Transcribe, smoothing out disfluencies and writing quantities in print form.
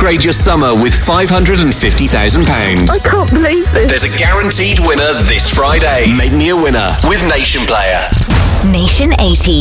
Upgrade your summer with £550,000. I can't believe this. There's a guaranteed winner this Friday. Make me a winner with Nation Player. Nation 80.